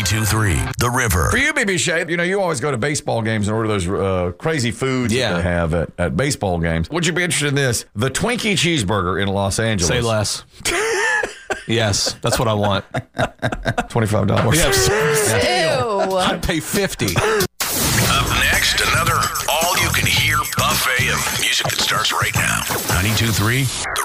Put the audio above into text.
92.3 The River. For you, BB Shape, you always go to baseball games and order those crazy foods that they have at baseball games. Would you be interested in this? The Twinkie cheeseburger in Los Angeles. Say less. Yes, that's what I want. $25. Ew. I'd pay $50. Up next, another all-you-can-hear buffet of music that starts right now. 92.3 The